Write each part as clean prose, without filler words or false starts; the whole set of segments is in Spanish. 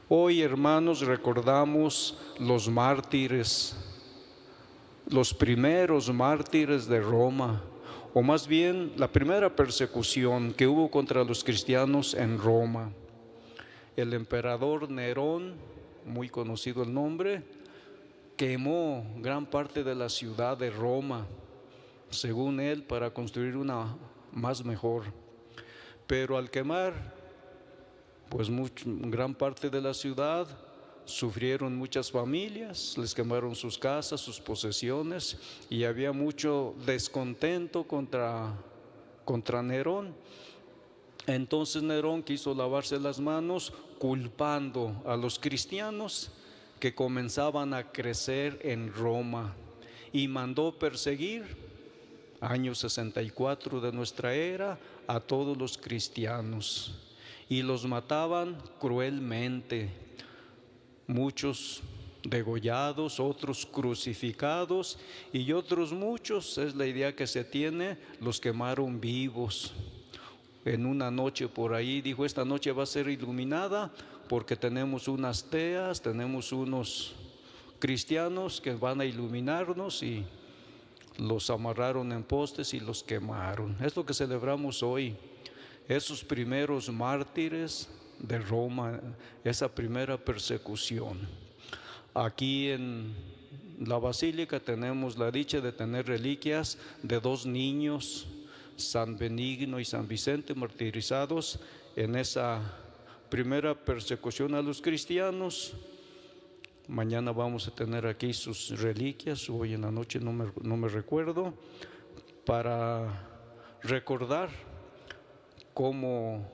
Hoy, hermanos, recordamos los mártires, los primeros mártires de Roma, o más bien la primera persecución que hubo contra los cristianos en Roma. El emperador Nerón, muy conocido el nombre, quemó gran parte de la ciudad de Roma, según él, para construir una más mejor. Pero al quemar, pues gran parte de la ciudad, sufrieron muchas familias, les quemaron sus casas, sus posesiones, y había mucho descontento contra Nerón. Entonces Nerón quiso lavarse las manos culpando a los cristianos que comenzaban a crecer en Roma, y mandó perseguir, año 64 de nuestra era, a todos los cristianos, y los mataban cruelmente, muchos degollados, otros crucificados, y otros muchos, es la idea que se tiene, los quemaron vivos. En una noche por ahí dijo: esta noche va a ser iluminada porque tenemos unas teas, tenemos unos cristianos que van a iluminarnos, y los amarraron en postes y los quemaron. Es lo que celebramos hoy, esos primeros mártires de Roma, esa primera persecución. Aquí en la basílica tenemos la dicha de tener reliquias de dos niños, San Benigno y San Vicente, martirizados en esa primera persecución a los cristianos. Mañana vamos a tener aquí sus reliquias, hoy en la noche no me recuerdo, para recordar cómo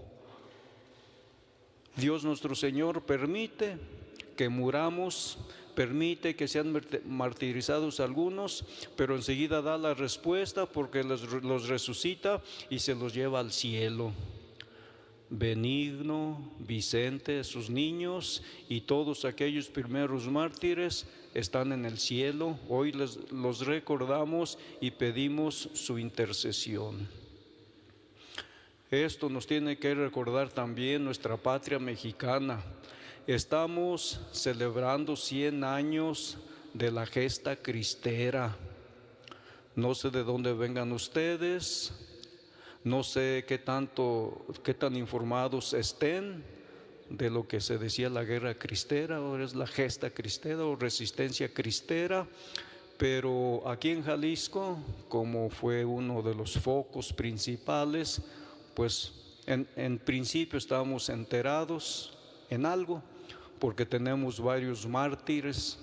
Dios nuestro Señor permite que muramos, permite que sean martirizados algunos, pero enseguida da la respuesta, porque los resucita y se los lleva al cielo. Benigno, Vicente, sus niños y todos aquellos primeros mártires están en el cielo. Hoy los recordamos y pedimos su intercesión. Esto nos tiene que recordar también nuestra patria mexicana. Estamos celebrando 100 años de la gesta cristera. No sé de dónde vengan ustedes, no sé qué tan informados estén de lo que se decía la guerra cristera, ahora es la gesta cristera o resistencia cristera. Pero aquí en Jalisco, como fue uno de los focos principales, pues en principio estábamos enterados en algo, porque tenemos varios mártires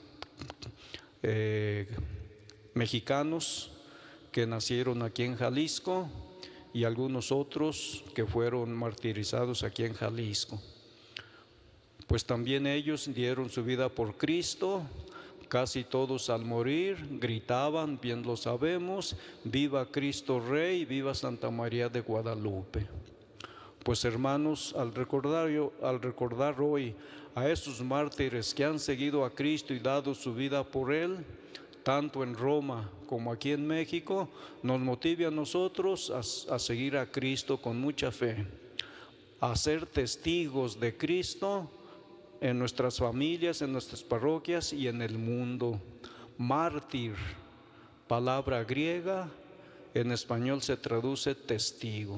mexicanos que nacieron aquí en Jalisco, y algunos otros que fueron martirizados aquí en Jalisco. Pues también ellos dieron su vida por Cristo. Casi todos al morir gritaban, bien lo sabemos: viva Cristo Rey, viva Santa María de Guadalupe. Pues hermanos, al recordar hoy a esos mártires que han seguido a Cristo y dado su vida por Él, tanto en Roma como aquí en México, nos motive a nosotros a seguir a Cristo con mucha fe, a ser testigos de Cristo en nuestras familias, en nuestras parroquias y en el mundo. Mártir, palabra griega, en español se traduce testigo.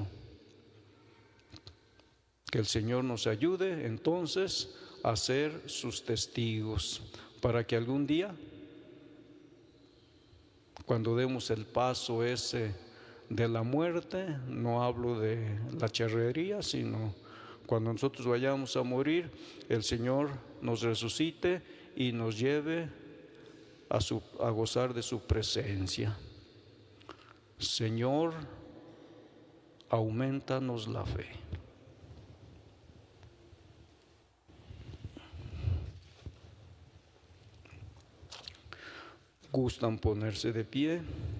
Que el Señor nos ayude entonces a ser sus testigos, para que algún día, cuando demos el paso ese de la muerte, no hablo de la charrería, sino cuando nosotros vayamos a morir, el Señor nos resucite y nos lleve a gozar de su presencia. Señor, aumentanos la fe. ¿Gustan ponerse de pie?